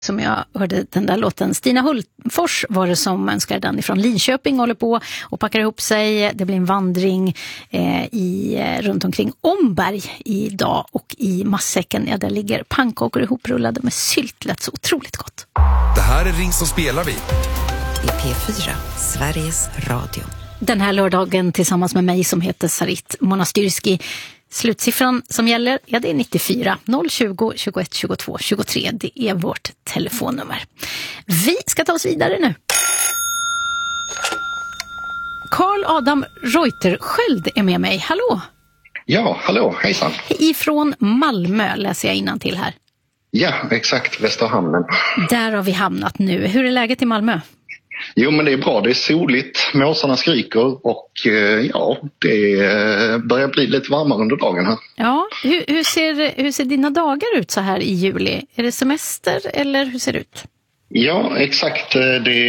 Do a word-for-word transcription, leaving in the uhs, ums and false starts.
Som jag hörde den där låten. Stina Hultfors var det som önskade den ifrån Linköping, håller på och packar ihop sig. Det blir en vandring eh, i, runt omkring Omberg idag, och i matsäcken, ja, där ligger pannkakor ihoprullade med sylt. Lät så otroligt gott. Det här är Ring så spelar vi. I P fyra, Sveriges Radio. Den här lördagen tillsammans med mig som heter Sarit Monastyrski. Slutsiffran som gäller, ja, det är nittiofyra noll tjugo tjugoett tjugotvå tjugotre. Det är vårt telefonnummer. Vi ska ta oss vidare nu. Carl Adam Reuterskiöld är med mig. Hallå! Ja, hallå, hejsan. Ifrån Malmö läser jag innantill här. Ja, exakt, Västerhamnen. Där har vi hamnat nu. Hur är läget i Malmö? Jo, men det är bra. Det är soligt, måsarna skriker och eh, ja, det eh, börjar bli lite varmare under dagen här. Ja, hur, hur, ser, hur ser dina dagar ut så här i juli? Är det semester eller hur ser det ut? Ja, exakt. Det